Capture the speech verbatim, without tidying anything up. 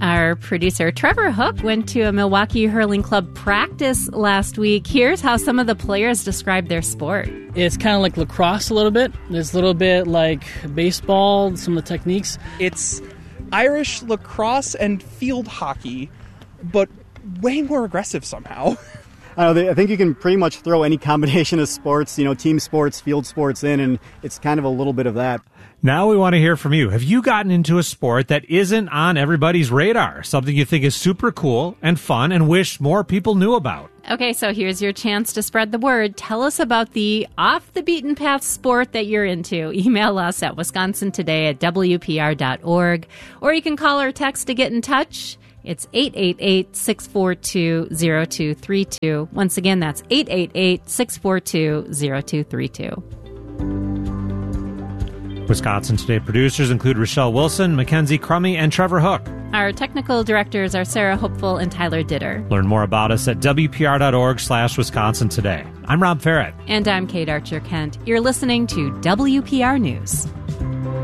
Our producer Trevor Hook went to a Milwaukee Hurling Club practice last week. Here's how some of the players described their sport. It's kind of like lacrosse a little bit. It's a little bit like baseball, some of the techniques. It's Irish lacrosse and field hockey, but way more aggressive somehow. I, don't know, I think you can pretty much throw any combination of sports, you know, team sports, field sports in, and it's kind of a little bit of that. Now we want to hear from you. Have you gotten into a sport that isn't on everybody's radar? Something you think is super cool and fun and wish more people knew about? Okay, so here's your chance to spread the word. Tell us about the off-the-beaten-path sport that you're into. Email us at wisconsin today at w p r dot org, or you can call or text to get in touch. It's eight eight eight, six four two, zero two three two. Once again, that's eight eight eight, six four two, zero two three two. Wisconsin Today producers include Rochelle Wilson, Mackenzie Crummy, and Trevor Hook. Our technical directors are Sarah Hopeful and Tyler Ditter. Learn more about us at w p r dot org slash Wisconsin Today. I'm Rob Farrett. And I'm Kate Archer-Kent. You're listening to W P R News.